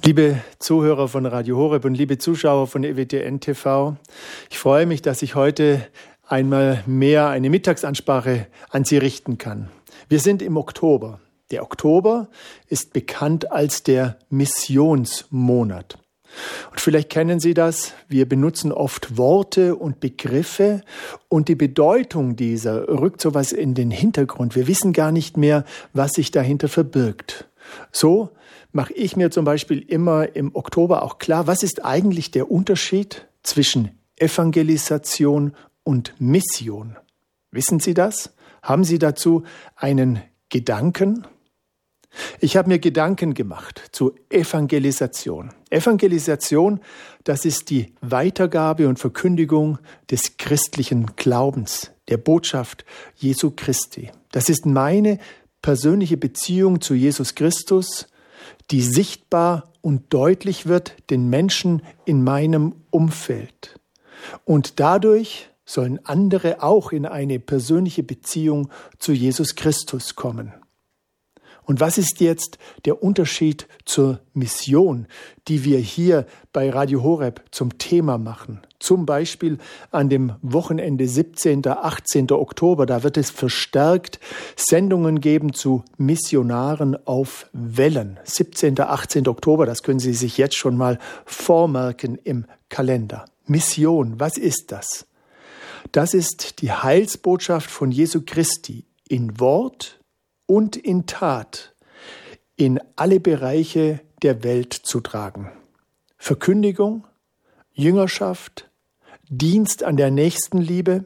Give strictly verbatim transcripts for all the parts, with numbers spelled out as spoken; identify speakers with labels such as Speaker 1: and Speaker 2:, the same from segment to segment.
Speaker 1: Liebe Zuhörer von Radio Horeb und liebe Zuschauer von E W T N T V, ich freue mich, dass ich heute einmal mehr eine Mittagsansprache an Sie richten kann. Wir sind im Oktober. Der Oktober ist bekannt als der Missionsmonat. Und vielleicht kennen Sie das, wir benutzen oft Worte und Begriffe und die Bedeutung dieser rückt sowas in den Hintergrund. Wir wissen gar nicht mehr, was sich dahinter verbirgt. So mache ich mir zum Beispiel immer im Oktober auch klar, was ist eigentlich der Unterschied zwischen Evangelisation und Mission? Wissen Sie das? Haben Sie dazu einen Gedanken? Ich habe mir Gedanken gemacht zu Evangelisation. Evangelisation, das ist die Weitergabe und Verkündigung des christlichen Glaubens, der Botschaft Jesu Christi. Das ist meine persönliche Beziehung zu Jesus Christus, die sichtbar und deutlich wird den Menschen in meinem Umfeld. Und dadurch sollen andere auch in eine persönliche Beziehung zu Jesus Christus kommen. Und was ist jetzt der Unterschied zur Mission, die wir hier bei Radio Horeb zum Thema machen? Zum Beispiel an dem Wochenende siebzehnten, achtzehnten Oktober, da wird es verstärkt Sendungen geben zu Missionaren auf Wellen. siebzehnten, achtzehnten Oktober, das können Sie sich jetzt schon mal vormerken im Kalender. Mission, was ist das? Das ist die Heilsbotschaft von Jesu Christi in Wort und in Tat in alle Bereiche der Welt zu tragen. Verkündigung, Jüngerschaft, Dienst an der Nächstenliebe,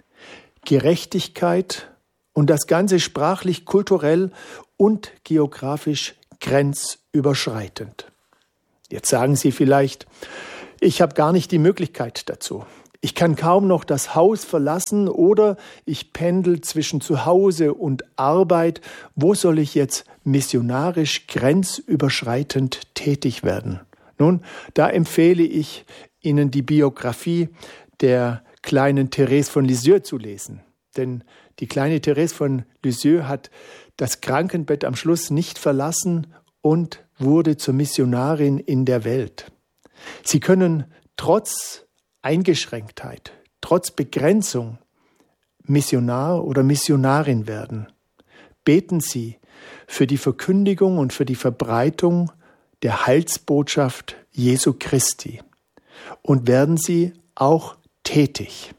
Speaker 1: Gerechtigkeit und das Ganze sprachlich, kulturell und geografisch grenzüberschreitend. Jetzt sagen Sie vielleicht, ich habe gar nicht die Möglichkeit dazu. Ich kann kaum noch das Haus verlassen oder ich pendel zwischen Zuhause und Arbeit. Wo soll ich jetzt missionarisch grenzüberschreitend tätig werden? Nun, da empfehle ich Ihnen die Biografie der kleinen Therese von Lisieux zu lesen. Denn die kleine Therese von Lisieux hat das Krankenbett am Schluss nicht verlassen und wurde zur Missionarin in der Welt. Sie können trotz Eingeschränktheit, trotz Begrenzung Missionar oder Missionarin werden. Beten Sie für die Verkündigung und für die Verbreitung der Heilsbotschaft Jesu Christi und werden Sie auch tätig.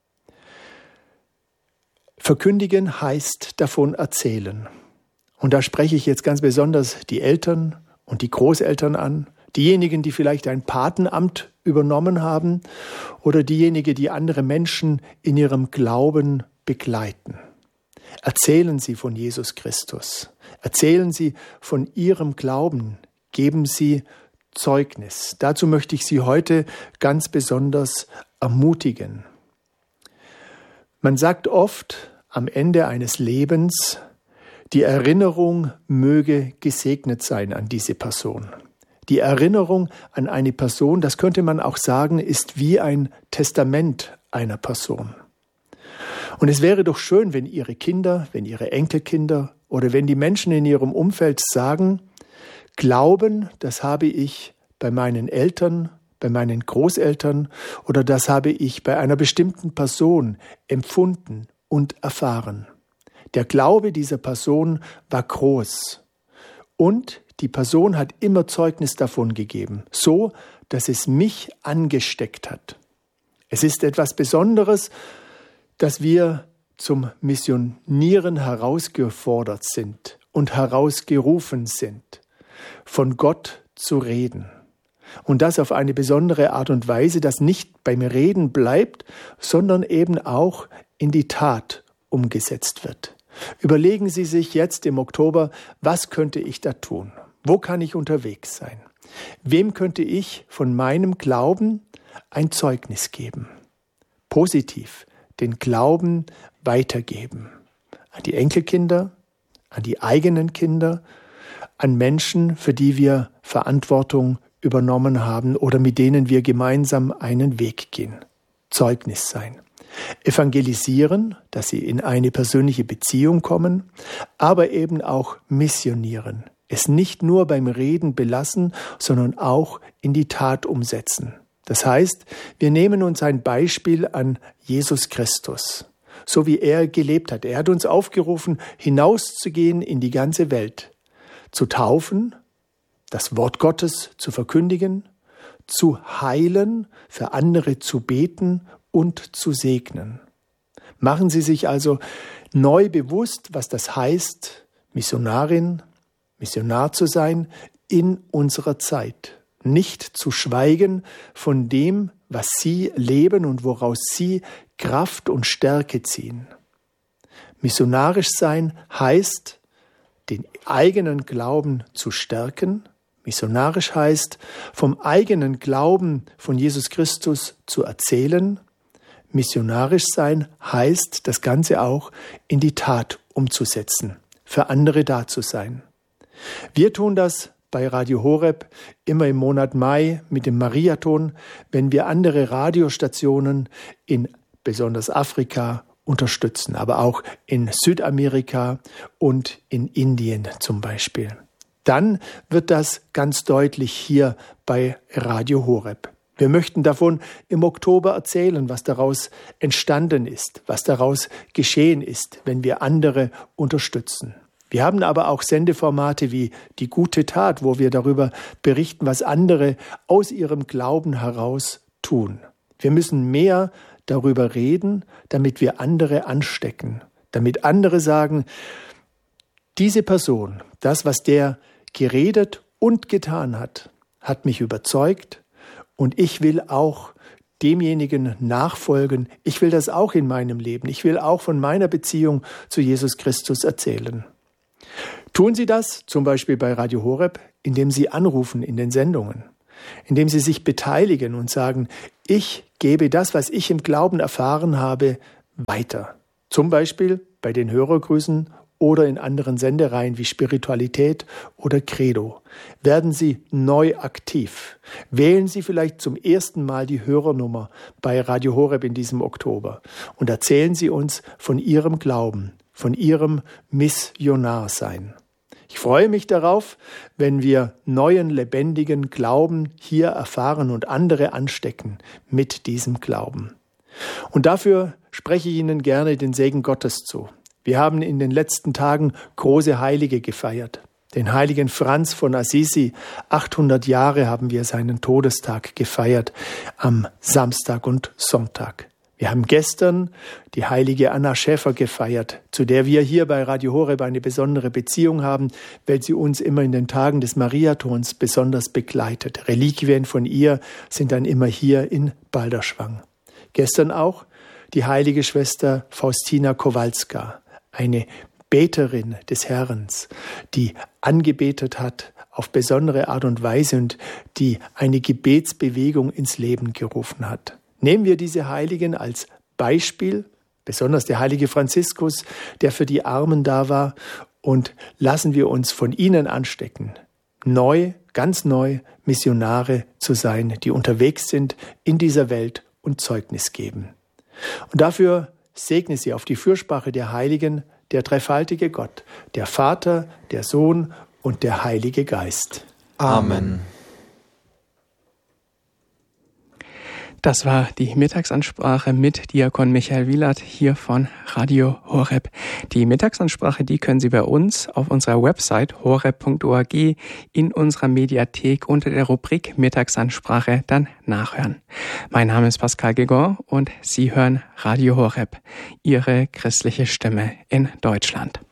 Speaker 1: Verkündigen heißt davon erzählen. Und da spreche ich jetzt ganz besonders die Eltern und die Großeltern an, diejenigen, die vielleicht ein Patenamt übernommen haben oder diejenigen, die andere Menschen in ihrem Glauben begleiten. Erzählen Sie von Jesus Christus. Erzählen Sie von Ihrem Glauben. Geben Sie Zeugnis. Dazu möchte ich Sie heute ganz besonders ermutigen. Man sagt oft am Ende eines Lebens, die Erinnerung möge gesegnet sein an diese Person. Die Erinnerung an eine Person, das könnte man auch sagen, ist wie ein Testament einer Person. Und es wäre doch schön, wenn Ihre Kinder, wenn Ihre Enkelkinder oder wenn die Menschen in Ihrem Umfeld sagen, Glauben, das habe ich bei meinen Eltern, bei meinen Großeltern oder das habe ich bei einer bestimmten Person empfunden und erfahren. Der Glaube dieser Person war groß und die Person hat immer Zeugnis davon gegeben, so, dass es mich angesteckt hat. Es ist etwas Besonderes, dass wir zum Missionieren herausgefordert sind und herausgerufen sind, von Gott zu reden. Und das auf eine besondere Art und Weise, dass nicht beim Reden bleibt, sondern eben auch in die Tat umgesetzt wird. Überlegen Sie sich jetzt im Oktober, was könnte ich da tun? Wo kann ich unterwegs sein? Wem könnte ich von meinem Glauben ein Zeugnis geben? Positiv den Glauben weitergeben. An die Enkelkinder, an die eigenen Kinder, an Menschen, für die wir Verantwortung übernommen haben oder mit denen wir gemeinsam einen Weg gehen. Zeugnis sein. Evangelisieren, dass sie in eine persönliche Beziehung kommen, aber eben auch missionieren, es nicht nur beim Reden belassen, sondern auch in die Tat umsetzen. Das heißt, wir nehmen uns ein Beispiel an Jesus Christus, so wie er gelebt hat. Er hat uns aufgerufen, hinauszugehen in die ganze Welt, zu taufen, das Wort Gottes zu verkündigen, zu heilen, für andere zu beten und zu segnen. Machen Sie sich also neu bewusst, was das heißt, Missionarin, Missionar zu sein in unserer Zeit. Nicht zu schweigen von dem, was Sie leben und woraus Sie Kraft und Stärke ziehen. Missionarisch sein heißt, den eigenen Glauben zu stärken. Missionarisch heißt, vom eigenen Glauben von Jesus Christus zu erzählen. Missionarisch sein heißt, das Ganze auch in die Tat umzusetzen, für andere da zu sein. Wir tun das bei Radio Horeb immer im Monat Mai mit dem Mariathon, wenn wir andere Radiostationen in besonders Afrika unterstützen, aber auch in Südamerika und in Indien zum Beispiel. Dann wird das ganz deutlich hier bei Radio Horeb. Wir möchten davon im Oktober erzählen, was daraus entstanden ist, was daraus geschehen ist, wenn wir andere unterstützen. Wir haben aber auch Sendeformate wie Die gute Tat, wo wir darüber berichten, was andere aus ihrem Glauben heraus tun. Wir müssen mehr darüber reden, damit wir andere anstecken, damit andere sagen, diese Person, das, was der geredet und getan hat, hat mich überzeugt und ich will auch demjenigen nachfolgen. Ich will das auch in meinem Leben. Ich will auch von meiner Beziehung zu Jesus Christus erzählen. Tun Sie das zum Beispiel bei Radio Horeb, indem Sie anrufen in den Sendungen, indem Sie sich beteiligen und sagen, ich gebe das, was ich im Glauben erfahren habe, weiter. Zum Beispiel bei den Hörergrüßen oder in anderen Sendereien wie Spiritualität oder Credo. Werden Sie neu aktiv. Wählen Sie vielleicht zum ersten Mal die Hörernummer bei Radio Horeb in diesem Oktober und erzählen Sie uns von Ihrem Glauben, von Ihrem Missionarsein. Ich freue mich darauf, wenn wir neuen, lebendigen Glauben hier erfahren und andere anstecken mit diesem Glauben. Und dafür spreche ich Ihnen gerne den Segen Gottes zu. Wir haben in den letzten Tagen große Heilige gefeiert. Den heiligen Franz von Assisi, achthundert Jahre haben wir seinen Todestag gefeiert, am Samstag und Sonntag. Wir haben gestern die heilige Anna Schäfer gefeiert, zu der wir hier bei Radio Horeb eine besondere Beziehung haben, weil sie uns immer in den Tagen des Mariathons besonders begleitet. Reliquien von ihr sind dann immer hier in Balderschwang. Gestern auch die heilige Schwester Faustina Kowalska, eine Beterin des Herrn, die angebetet hat auf besondere Art und Weise und die eine Gebetsbewegung ins Leben gerufen hat. Nehmen wir diese Heiligen als Beispiel, besonders der heilige Franziskus, der für die Armen da war, und lassen wir uns von ihnen anstecken, neu, ganz neu Missionare zu sein, die unterwegs sind in dieser Welt und Zeugnis geben. Und dafür segne Sie auf die Fürsprache der Heiligen, der dreifaltige Gott, der Vater, der Sohn und der Heilige Geist.
Speaker 2: Amen. Das war die Mittagsansprache mit Diakon Michael Wielert hier von Radio Horeb. Die Mittagsansprache, die können Sie bei uns auf unserer Website horeb punkt org in unserer Mediathek unter der Rubrik Mittagsansprache dann nachhören. Mein Name ist Pascal Gegon und Sie hören Radio Horeb, Ihre christliche Stimme in Deutschland.